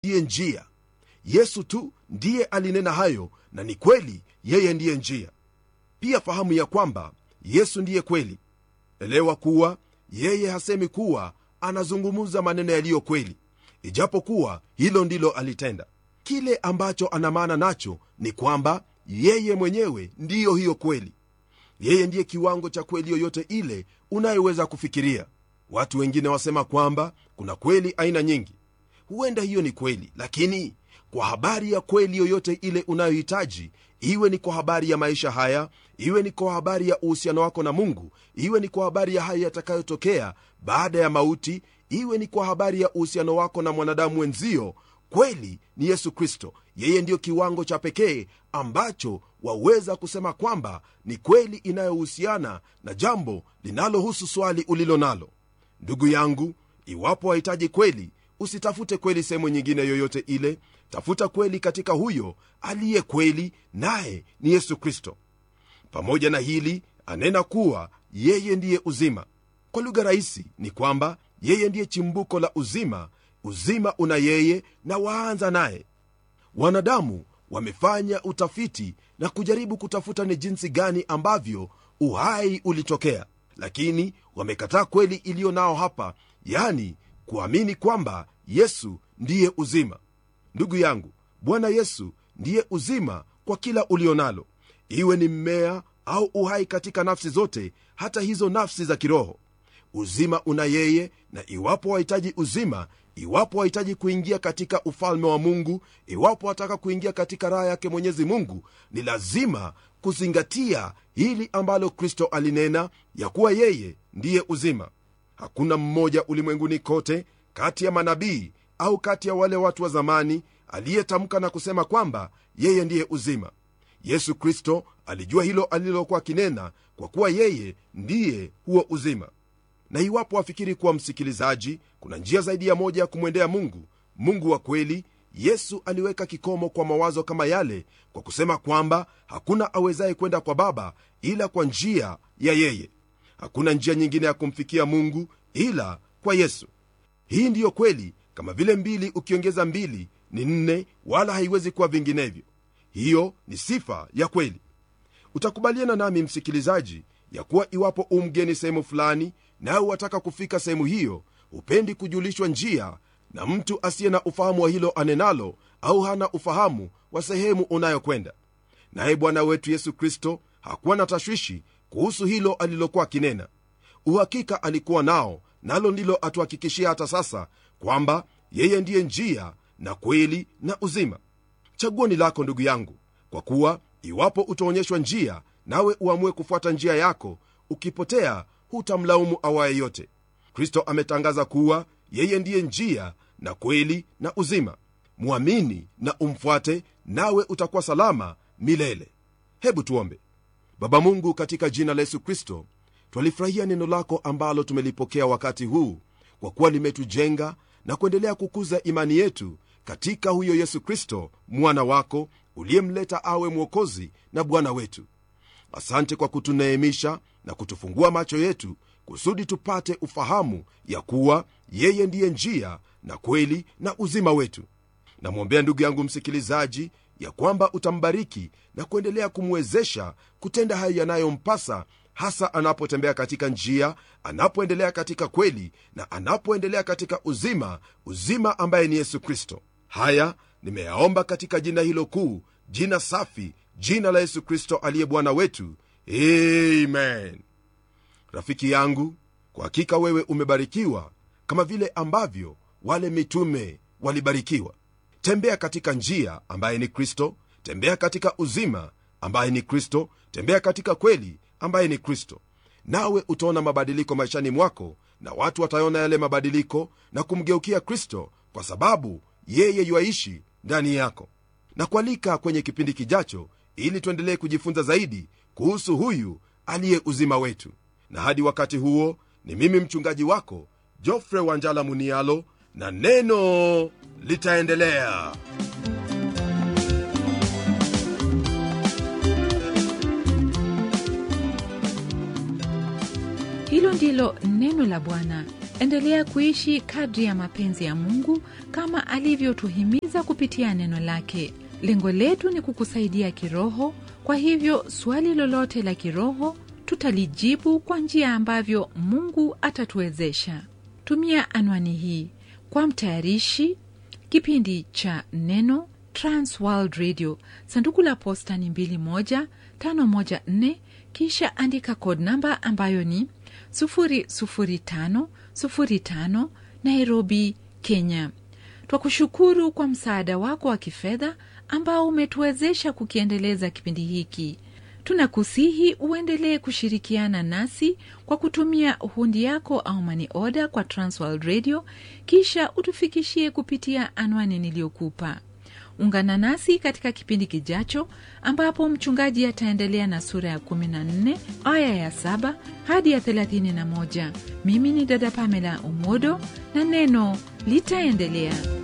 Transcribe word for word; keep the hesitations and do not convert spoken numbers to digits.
ndiye njia. Yesu tu ndiye alinena hayo, na ni kweli yeye ndiye njia. Pia fahamu ya kwamba Yesu ndiye kweli. Elewa kuwa yeye hasemi kuwa anazungumza maneno yaliyo kweli, ijapokuwa hilo ndilo alitenda. Kile ambacho ana maana nacho ni kwamba yeye mwenyewe ndiyo hiyo kweli. Yeye ndiye kiwango cha kweli yoyote ile unayoweza kufikiria. Watu wengine wasema kwamba kuna kweli aina nyingi. Huenda hiyo ni kweli, lakini kwa habari ya kweli yoyote ile unayohitaji, iwe ni kwa habari ya maisha haya, iwe ni kwa habari ya uhusiano wako na Mungu, iwe ni kwa habari ya haya yatakayotokea baada ya mauti, iwe ni kwa habari ya uhusiano wako na mwanadamu wenzio, kweli ni Yesu Kristo. Yeye ndiyo kiwango cha pekee ambacho waweza kusema kwamba ni kweli inayohusiana na jambo linalohusu swali ulilo nalo. Ndugu yangu, iwapo wahitaji kweli, usitafute kweli sehemu nyingine yoyote ile. Tafuta kweli katika huyo aliye kweli, naye ni Yesu Kristo. Pamoja na hili, anena kuwa yeye ndiye uzima. Kwa lugha rahisi ni kwamba yeye ndiye chimbuko la uzima. Uzima una yeye na waanza naye. Wanadamu wamefanya utafiti na kujaribu kutafuta ni jinsi gani ambavyo uhai ulitokea, lakini wamekataa kweli iliyo nao hapa, yani kuamini kwamba Yesu ndiye uzima. Ndugu yangu, Bwana Yesu ndiye uzima kwa kila ulionalo, iwe ni mmea au uhai katika nafsi zote, hata hizo nafsi za kiroho. Uzima una yeye, na iwapo wahitaji uzima, iwapo wahitaji kuingia katika ufalme wa Mungu, iwapo wataka kuingia katika raha yake Mwenyezi Mungu, ni lazima kuzingatia hili ambalo Kristo alinena, ya kuwa yeye ndiye uzima. Hakuna mmoja ulimwenguni kote, kati ya manabii au kati ya wale watu wa zamani, aliyetamka na kusema kwamba yeye ndiye uzima. Yesu Kristo alijua hilo alilokuwa akinena, kwa kuwa yeye ndiye huo uzima. Na iwapo wafikiri kuwa, msikilizaji, kuna njia zaidi ya moja ya kumwendea Mungu, Mungu wa kweli, Yesu aliweka kikomo kwa mawazo kama yale kwa kusema kwamba hakuna awezaye kwenda kwa Baba ila kwa njia ya yeye. Hakuna njia nyingine ya kumfikia Mungu ila kwa Yesu. Hii ndiyo kweli, kama vile mbili ukiongeza mbili ni nne, wala haiwezi kuwa vinginevyo. Hiyo ni sifa ya kweli. Utakubaliana nami, msikilizaji, ya kuwa iwapo umgeni sehemu fulani, nawe wataka kufika sehemu hiyo, upendi kujulishwa njia na mtu asiye na ufahamu wa hilo anenalo, au hana ufahamu wa sehemu unayokwenda. Naye Bwana wetu Yesu Kristo hakuwa na tashwishi kuhusu hilo alilokuwa kinena. Uhakika alikuwa nao, nalo ndilo atuhakikishia hata sasa kwamba yeye ndiye njia na kweli na uzima. Chaguo ni lako, ndugu yangu, kwa kuwa iwapo utaonyeshwa njia, nawe uamue kufuata njia yako, ukipotea hutamlaumu awaye yote. Kristo ametangaza kuwa yeye ndiye njia na kweli na uzima. Muamini na umfuate, nawe utakuwa salama milele. Hebu tuombe. Baba Mungu, katika jina la Yesu Kristo, twalifurahia neno lako ambalo tumelipokea wakati huu, kwa kuwa limetujenga na kuendelea kukuza imani yetu katika huyo Yesu Kristo, mwana wako uliyemleta awe mwokozi na Bwana wetu. Asante kwa kutuneemisha na kutufungua macho yetu kusudi tupate ufahamu ya kuwa yeye ndiye njia na kweli na uzima wetu. Namwombea ndugu yangu msikilizaji ya kwamba utambariki na kuendelea kumwezesha kutenda hayo yanayompasa, hasa anapotembea katika njia, anapoendelea katika kweli na anapoendelea katika uzima, uzima ambaye ni Yesu Kristo. Haya nimeyaomba katika jina hilo kuu, jina safi, jina la Yesu Kristo aliye Bwana wetu. Amen. Rafiki yangu, kwa hakika wewe umebarikiwa kama vile ambavyo wale mitume walibarikiwa. Tembea katika njia ambaye ni Kristo, tembea katika uzima ambaye ni Kristo, tembea katika kweli ambaye ni Kristo, nawe utaona mabadiliko maishani mwako, na watu wataona yale mabadiliko na kumgeukia Kristo, kwa sababu yeye yuaishi ndani yako. Na kualika kwenye kipindi kijacho, ili tuendelee kujifunza zaidi kuhusu huyu aliye uzima wetu. Na hadi wakati huo, ni mimi mchungaji wako Geoffrey Wanjala Munialo, na neno litaendelea. Hilo ndilo neno la Bwana. Endelea kuishi kadri ya mapenzi ya Mungu kama alivyotuhimiza kupitia neno lake. Lengo letu ni kukusaidia kiroho, kwa hivyo swali lolote la kiroho tutalijibu kwa njia ambavyo Mungu atatuwezesha. Tumia anwani hii kwa mtayarishi kipindi cha Neno, Trans World Radio, sanduku la posta ni mbili moja tano moja nne, kisha andika code namba ambayo ni sufuri sufuri tano sufuri tano, Nairobi, Kenya. Twakushukuru kwa msaada wako wa kifedha ambao umetuwezesha kukiendeleza kipindi hiki. Tunakusihi uendelee kushirikiana nasi kwa kutumia hundi yako au money order kwa Transworld Radio, kisha utufikishie kupitia anwani niliyokupa. Ungana nasi katika kipindi kijacho ambapo mchungaji ataendelea na sura ya kumi na nne aya ya saba hadi ya thelathini na moja. Mimi ni dada Pamela Umodo na neno litaendelea.